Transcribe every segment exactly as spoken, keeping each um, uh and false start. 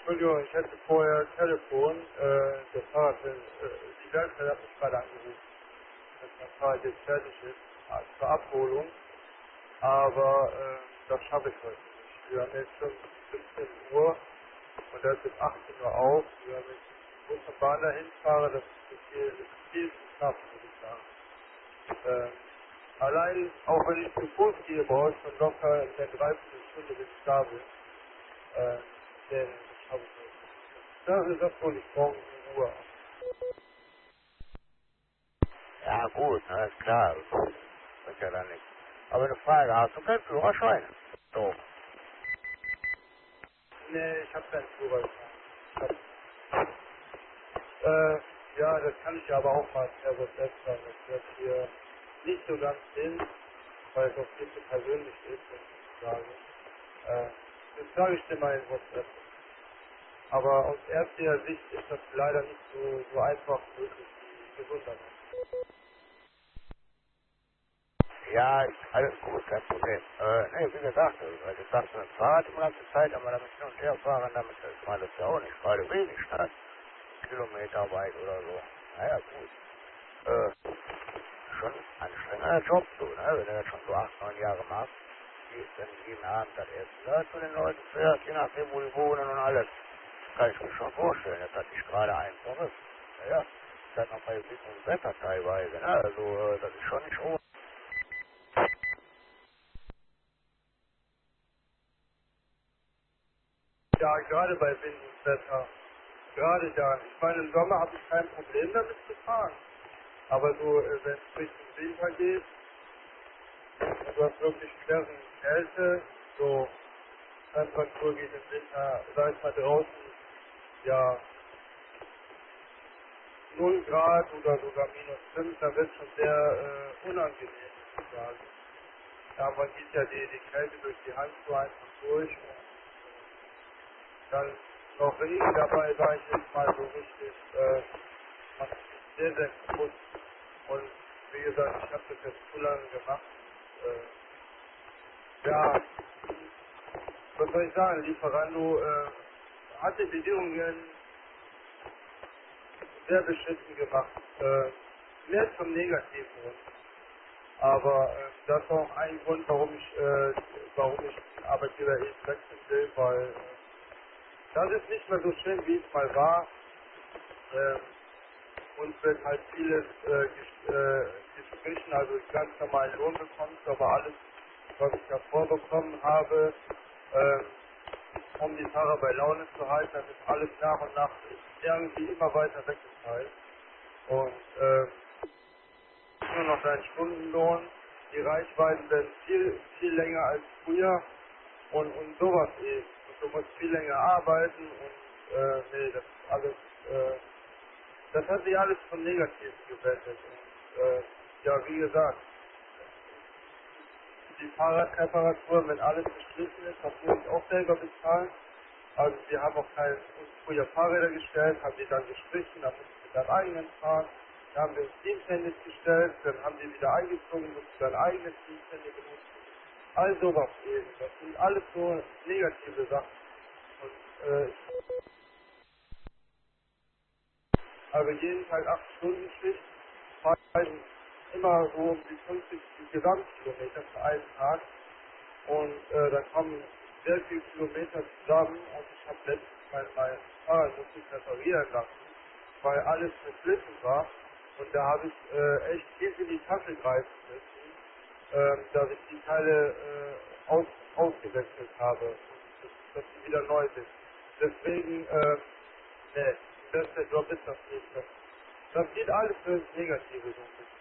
Entschuldigung, ich hätte vorher Telefon, äh, das Fahrrad, äh, die Werkstatt hat mich gerade angerufen, dass mein Fahrrad jetzt fertig ist, also zur Abholung, aber äh, das schaffe ich heute nicht. Wir haben jetzt schon siebzehn Uhr und da ist jetzt achtzehn Uhr auf. Wir haben jetzt Bus und Bahn dahin fahre, das ist so viel, das ist viel zu knapp, würde ich sagen. Äh, allein, auch wenn ich zu Fuß gehe, brauche ich schon locker in der Dreiviertelstunde, bis ich da bin. Äh, denn das schaffe ich heute. Das ist das, wo ich morgen in Ruhe habe. Ja gut, na ist klar. Das ist ja dann nicht. Aber eine Frage, hast du keinen Führerschein? So. Nee, ich habe keinen Führerschein. Ich hab, äh, ja, das kann ich aber auch mal per WhatsApp sagen. Das wird hier nicht so ganz hin, weil es auch viel zu persönlich ist, wenn ich das sage. Äh, das sage ich dir mal in WhatsApp. Aber aus erster Sicht ist das leider nicht so, so einfach möglich wie gewundert. Ja, ist alles gut, kein Problem. Äh, nee, wie gesagt, also, weil ich sagte, mit dem Fahrrad die ganze Zeit, aber damit hin und her fahren, damit ist man das ja auch nicht gerade wenig, ne? Kilometer weit oder so. Naja, gut. Äh, schon ein strenger Job, so, ne? Wenn du das schon so acht, neun Jahre machst, gehst dann jeden Abend das Essen da zu den Leuten fährst, je nachdem, wo die wohnen und alles. Kann ich mir schon vorstellen, dass das nicht gerade einfach ist. Naja, ist halt noch bei diesem Wetter teilweise, ne? Also, äh, das ist schon nicht ohne. Ja, gerade bei Wind und Wetter. Gerade da. Ich meine, im Sommer habe ich kein Problem damit zu fahren. Aber so, äh, wenn es Richtung Winter geht, und du hast wirklich schwere Kälte, so Temperatur geht im Winter, sag ich mal draußen, ja, null Grad oder sogar minus fünf, da wird schon sehr äh, unangenehm, muss ich sagen. Ja, man sieht ja die, die Kälte durch die Handschuhe einfach durch und dann noch Regen dabei, sag ich jetzt mal so richtig, äh, macht es sehr, sehr kaputt. Und wie gesagt, ich habe das jetzt zu lange gemacht. Äh, ja, was soll ich sagen, Lieferando äh, hat die Bedingungen sehr beschissen gemacht. Äh, mehr zum Negativen rund. Aber äh, das ist auch ein Grund, warum ich, äh, warum ich den Arbeitgeber eben wechseln will, weil äh, das ist nicht mehr so schön, wie es mal war. Äh, uns wird halt vieles äh, ges äh, gestrichen, also ich ganz normalen Lohn bekommen, aber alles, was ich davor bekommen habe, äh, um die Fahrer bei Laune zu halten, das ist alles nach und nach irgendwie immer weiter weggefallen. Und äh, nur noch dein Stundenlohn, die Reichweiten werden viel, viel länger als früher und, und sowas eben. Und du musst viel länger arbeiten und äh, nee, das ist alles, äh, das hat sich alles zum Negativen gewendet. Und äh, ja, wie gesagt, die Fahrradreparatur, wenn alles beschlissen ist, das muss ich auch selber bezahlen. Also wir haben auch keine, uns früher Fahrräder gestellt, haben die dann gestrichen, dann mussten wir dann eigenen fahren. Dann haben wir uns Diensthandy gestellt, dann haben die wieder eingezogen, mussten dann eigenes Diensthandy benutzen. All sowas eben. Das sind alles so negative Sachen. Und äh, also jeden Tag acht Stunden Schicht, fahren immer so um die fünfzig Gesamtkilometer für einen Tag. Und äh, da kommen sehr viele Kilometer zusammen und ich habe letztens mein, mein Fahrrad muss ich reparieren lassen, weil alles verschlissen war. Und da habe ich äh, echt tief in die Tasche greifen müssen, ähm, dass ich die Teile äh, aus, ausgewechselt habe und dass, dass die wieder neu sind. Deswegen, äh, ne, das der Job ist das nicht. Das, das geht alles für das Negative so ein bisschen.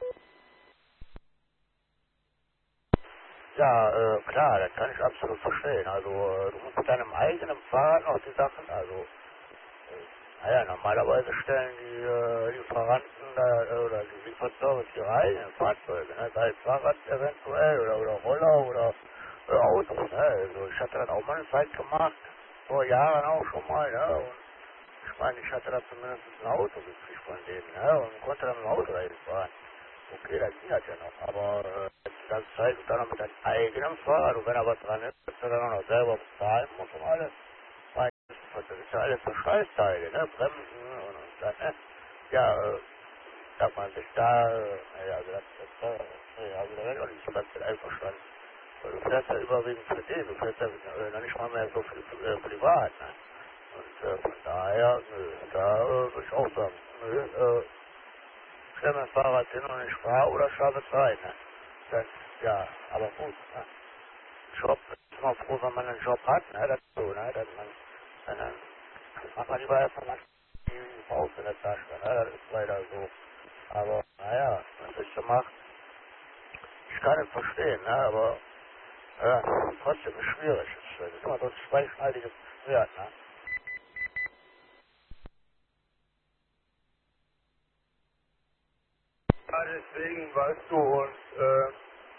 Ja, äh, klar, das kann ich absolut verstehen. Also, äh, du musst mit deinem eigenen Fahrrad noch die Sachen, also, äh, naja, normalerweise stellen die äh, Lieferanten da, äh, oder die Lieferservice ihre eigenen Fahrzeuge, ne? Sei es Fahrrad eventuell oder, oder Roller oder äh, Autos, ne? Also, ich hatte das auch mal eine Zeit gemacht, vor Jahren auch schon mal, ne? Und ich meine, ich hatte da zumindest ein Auto gekriegt von denen, ne? Und konnte dann mit dem Auto dahin fahren. Okay, dann ging das ja noch, aber äh, die ganze Zeit und dann noch mit deinem eigenen Fahrrad und wenn da was dran ist, dass du dann auch noch selber bezahlen musst und alles. Mein Gott, das ja alles so Scheißteile, ne? Bremsen und, und dann, ne? Ja, äh, dass man sich da, äh, naja, also das, das, das, nee, also da wird auch nicht ganz viel einverstanden. Weil du fährst ja überwiegend für den, du fährst ja äh, noch nicht mal mehr so viel äh, privat, ne? Und äh, von daher, nö, da äh, würde ich auch sagen, nö, äh, stell mein Fahrrad hin und ich fahre oder ich habe Zeit, ne? Das, ja, aber gut, ne? Job, ist immer froh, wenn man einen Job hat, ne? Das ist so, ne? Dass man, dann, dann macht man lieber erstmal die Faust in der Tasche, ne? Das ist leider so. Aber, naja, was ich so mache, ich kann es verstehen, ne? Aber, ja, trotzdem ist es schwierig. Es ist immer so ein zweischneidiges Schwert, ne? Ja, deswegen, weißt du, und äh,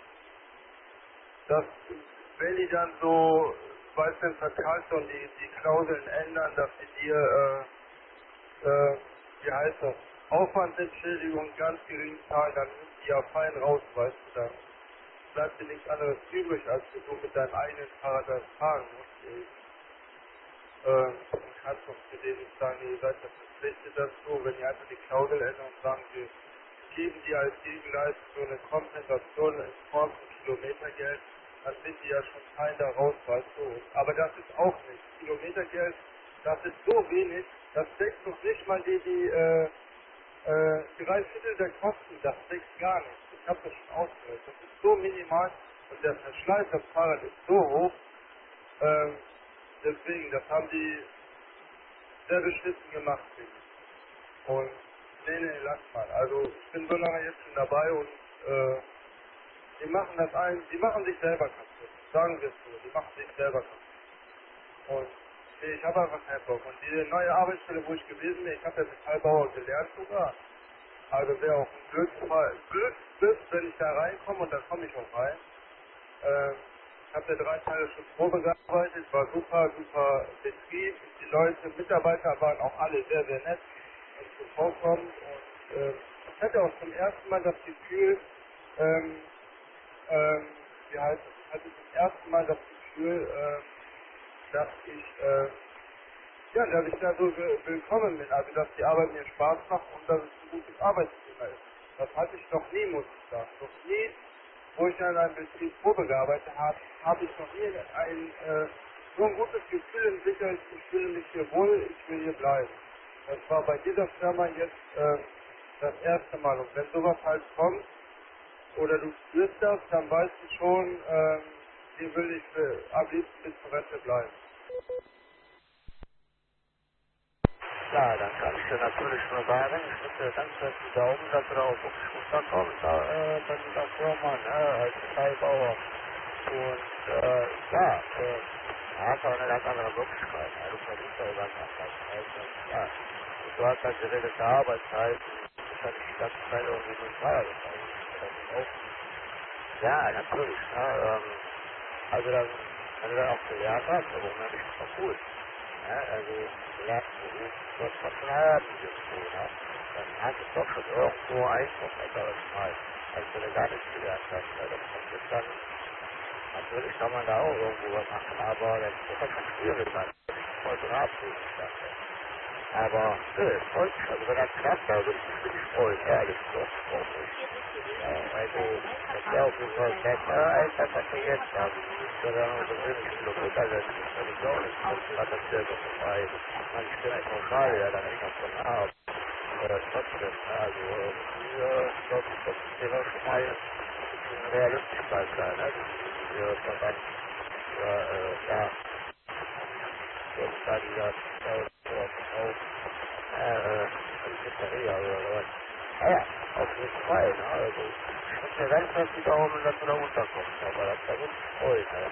dass, wenn die dann so, weißt du, im Vertrag und die, die Klauseln ändern, dass sie dir, äh, äh, wie heißt das, Aufwandsentschädigung ganz gering zahlen, dann sind die ja fein raus, weißt du, dann bleibt dir nichts anderes übrig, als du so mit deinem eigenen Fahrrad das fahren musst. Ähm, dann kannst du zu denen nicht sagen, ihr seid ja verpflichtet dazu, wenn ihr einfach die Klausel ändern und sagen, wir geben dir als Gegenleistung so eine Kompensation in Form von Kilometergeld, dann sind die ja schon fein da raus, weißt du. Aber das ist auch nicht. Kilometergeld, das ist so wenig, das deckt noch nicht mal die, die äh, äh, drei Viertel der Kosten, das deckt gar nicht. Ich habe das schon ausgerechnet. Das ist so minimal und der Verschleiß am Fahrrad ist so hoch, ähm, deswegen, das haben die sehr beschissen gemacht, finde ich. Und nee, nee, lass mal. Also ich bin so lange jetzt schon dabei und äh, die machen das ein, die machen sich selber kaputt. Sagen wir es so, die machen sich selber kaputt. Und nee, ich habe einfach keinen Bock. Und die neue Arbeitsstelle, wo ich gewesen bin, ich habe ja Metallbauer gelernt sogar. Also wäre auch ein Glücksfall, Glück, Glück, wenn ich da reinkomme und da komme ich auch rein. Ähm, ich habe da drei Tage schon Probe gearbeitet, war super, super Betrieb. Die Leute, Mitarbeiter waren auch alle sehr, sehr nett und zuvorkommend. Und ähm, ich hatte auch zum ersten Mal das Gefühl, ähm, ähm, wie heißt es, ich hatte zum ersten Mal das Gefühl, ähm, dass ich, äh, ja, dass ich da so ge- willkommen bin, also dass die Arbeit mir Spaß macht und dass es ein gutes Arbeitsklima ist. Das hatte ich noch nie, muss ich sagen. Noch nie, wo ich an einem Betrieb Probe gearbeitet habe, habe ich noch nie ein, äh, so ein gutes Gefühl entwickelt, ich fühle mich hier wohl, ich will hier bleiben. Das war bei dieser Firma jetzt äh, das erste Mal. Und wenn sowas halt kommt, oder du spürst das, dann weißt du schon, ähm, hier will ich äh, am liebsten bis zur Rente bleiben. Ja, dann kann ich dir natürlich nur sagen, ich drücke dir ganz fest die Daumen, dass du da auch wirklich runterkommst, da, äh, bei dieser Firma, ne, als Metallbauer. Und, äh, ja, äh, da hast du auch eine ganz andere Möglichkeit, ne, du verdienst ja auch ganz anders, ne, das, ja, und du hast halt geregelte Arbeitszeit, du bist halt nicht die ganze Zeit irgendwie so Feierabend, das ist auch, ja, natürlich, ne, ähm, also dann, wenn du dann auch gelernt hast, aber Moment, ist doch gut. Ja, also gelernt Beruf wird von Feierabend so, ne? Dann hast du doch schon irgendwo Einfluss, anderes Mal, als wenn du gar nichts gelernt hast. Ne? Das ist dann, natürlich kann man da auch irgendwo was machen, aber das ist doch schon schwierig, dann voll so eine aber, nö, es freut mich, also wenn das klappt, da würde ich mich wirklich freuen, ehrlich, doch, freut mich. Ja, also, das wäre auf jeden Fall besser, als das, was wir jetzt haben. Das wäre dann so wenig Kilometer, das ist ja nicht auch nicht, das hat das selber vorbei. Man, ich bin einfach schade, ja, dann ist das von ab. Aber trotzdem, ne, also, hier, ich glaube, das wäre schon mal ein bisschen Realistigkeit da, ne, hier, Verband, ja, äh, ja, jetzt da dieser, äh, auf, äh, Pizzeria oder sowas. Ja, ja, auf jeden Fall, ne? Also, ich drück mir ganz fest die Daumen, dass du da runterkommst, aber das wäre wirklich toll, ne?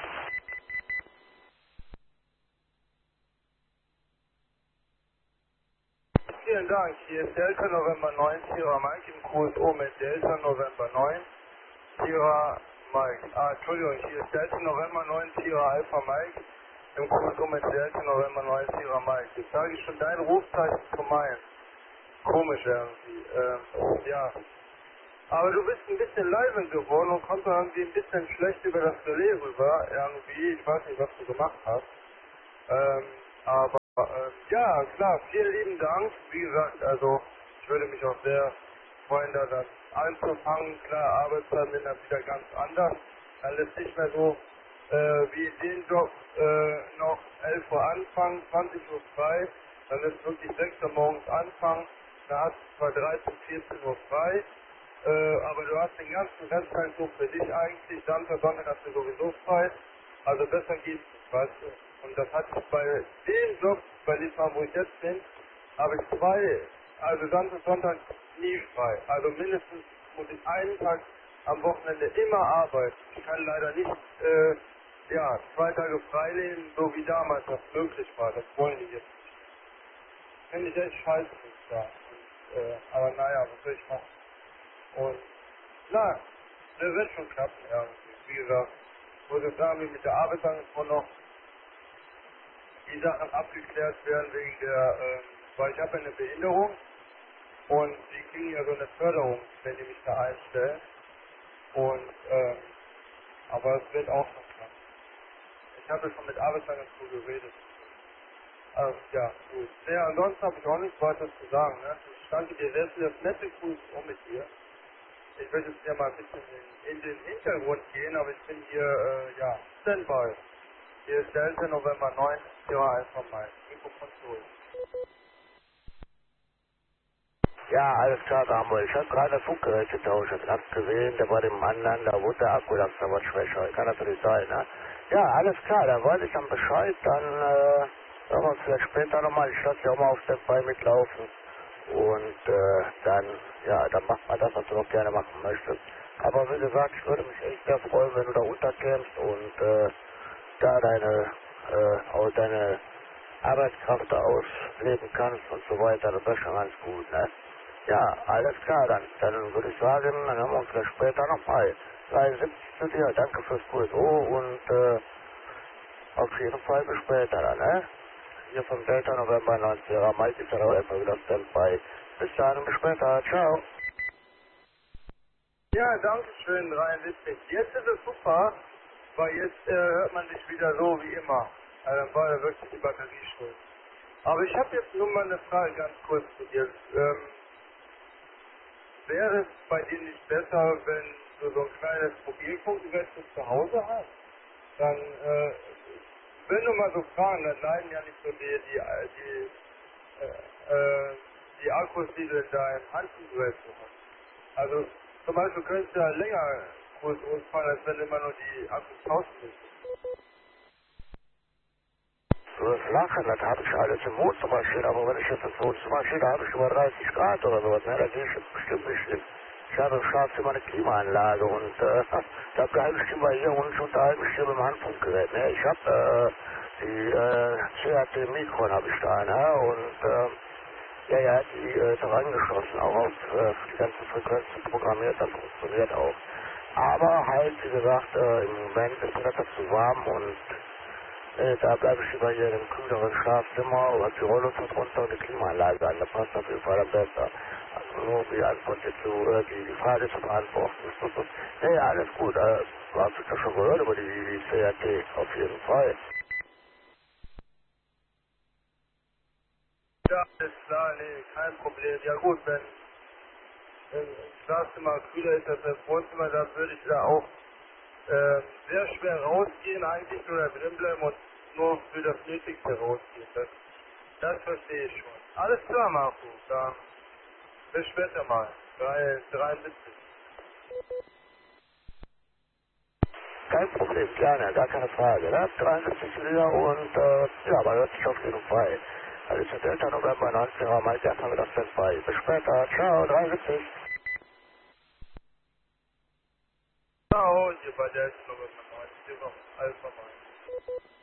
Vielen Dank. Hier ist Delta November neun, Sierra Mike im Q S O mit Delta November neun, Sierra Mike. Ah, Entschuldigung, hier ist Delta November neun, Sierra Alpha Mike im Q S O mit Delta November neun, Sierra Mike. Jetzt sage ich schon dein Rufzeichen zu meinen. Komisch irgendwie. Ähm, ja. Aber du bist ein bisschen leise geworden und kommst irgendwie ein bisschen schlecht über das Relais rüber. Irgendwie, ich weiß nicht, was du gemacht hast. Ähm, aber Ähm, ja, klar, vielen lieben Dank. Wie gesagt, also ich würde mich auch sehr freuen, da dann anzufangen. Klar, Arbeitszeiten sind dann wieder ganz anders. Dann ist nicht mehr so äh, wie den Job äh, noch elf Uhr anfangen, zwanzig Uhr frei. Dann ist wirklich sechs Uhr morgens anfangen. Da hast du zwar dreizehn, vierzehn Uhr frei. Äh, aber du hast den ganzen Resttag so für dich eigentlich. Samstag, Sonntag hast du sowieso frei. Also besser geht's nicht, weißt du. Und das hatte ich bei dem Job, bei dem Mal, wo ich jetzt bin, habe ich zwei, also Samstag, Sonntag nie frei. Also mindestens muss ich einen Tag am Wochenende immer arbeiten. Ich kann leider nicht, äh, ja, zwei Tage frei nehmen, so wie damals das möglich war. Das wollen die jetzt nicht. Finde ich echt scheiße, ja. Und, äh, aber naja, was soll ich machen? Und, na, das wird schon klappen, irgendwie. Wie gesagt, muss ich sagen, wie mit der Arbeitsagentur noch die Sachen abgeklärt werden wegen der, ähm, weil ich habe ja eine Behinderung und die kriegen ja so eine Förderung, wenn die mich da einstellen. Und, ähm, aber es wird auch noch klappen. Ich habe schon mit Arbeitsagentur geredet. Ähm, ja, gut. Ja, ansonsten habe ich auch nichts weiter zu sagen. Ne? Ich danke dir sehr für das nette Grüß um mit dir. Ich würde jetzt ja mal ein bisschen in, in den Hintergrund gehen, aber ich bin hier, äh, ja, Standby. Hier ist der elfte November neun, Vierer einfach mal. Mikrofon zurück. Ja, alles klar, Samuel. Ich habe gerade das Funkgerät getauscht. Ich habe gesehen, der bei dem anderen, da wurde der Akku langsam was schwächer. Kann natürlich sein, ne? Ja, alles klar, dann weiß ich dann Bescheid. Dann äh, hören wir uns vielleicht später nochmal. Ich lasse ja auch mal auf Standby mitlaufen. Und äh, dann, ja, dann macht man das, was du noch gerne machen möchtest. Aber wie gesagt, ich würde mich echt sehr freuen, wenn du da unterkämst und äh, da deine, äh, auch deine Arbeitskraft da ausleben kannst und so weiter. Das ist schon ganz gut, ne? Ja, alles klar, dann, dann würde ich sagen, dann hören wir uns gleich später nochmal. dreiundsiebzig zu dir, danke fürs Q S O und äh, auf jeden Fall bis später dann, ne? Hier vom Delta November neunzehn, Mike ist ja auch erstmal wieder Standby. Bis dann, bis später, ciao. Ja, danke schön, dreiundsiebzig. Jetzt ist es super, weil jetzt äh, hört man sich wieder so wie immer. Also dann war ja wirklich die Batterie schuld. Aber ich habe jetzt nur mal eine Frage ganz kurz zu dir. Ähm, wäre es bei dir nicht besser, wenn du so ein kleines Mobilfunkgerät zu Hause hast? Dann, äh, wenn du mal so fragen, dann leiden ja nicht so die, die, die, äh, äh, die Akkus, die du in deinem Handgerät so hast. Also zum Beispiel könntest du ja länger Kurs ausfahren, als wenn du immer nur die Akkus tauschen müsstest. So das Lachen, das habe ich alles im Wohnzimmer stehen, aber wenn ich jetzt ins Wohnzimmer stehe, da habe ich über dreißig Grad oder sowas, ne, da gehe ich jetzt bestimmt nicht hin. Ich habe im Schlafzimmer eine Klimaanlage und äh, da habe eine halbe Stimme hier und ich unterhalte mich hier mit dem Handfunkgerät, ne. Ich habe äh, die äh, C A T Mikron habe ich da, ne, und äh, ja, ja, die äh, ist auch angeschlossen, auch auf äh, die ganzen Frequenzen programmiert, das funktioniert auch. Aber halt, wie gesagt, äh, im Moment ist mir das zu warm und äh, da bleibe ich lieber hier in einem kühleren Schlafzimmer oder die Rollluft runter und die Klimaanlage an. Da passt auf jeden Fall am besser. Also nur die Antwort jetzt zu, äh, die, die Frage zu beantworten. Ja, ja, alles gut. Äh, du hast ja schon gehört über die, die C A T, auf jeden Fall. Ja, ist klar, nee, kein Problem. Ja gut, wenn im Schlafzimmer kühler ist als im Wohnzimmer, dann würde ich da auch äh, sehr schwer rausgehen, eigentlich nur da drin bleiben und nur für das Nötigste rausgehen. Das, das verstehe ich schon. Alles klar, Marco. Dann bis später mal. Drei, dreiundsiebzig. Kein Problem, gerne, gar keine Frage. Ne? dreiundsiebzig wieder und äh, ja, man hört sich auf jeden Fall. Also ist der Delta November neunzehn Uhr, mal erstmal wieder Standby. Bis später, ciao, dreiundsiebzig. Ciao, hier bei der Nummer neun. Hier noch Alpha Mike.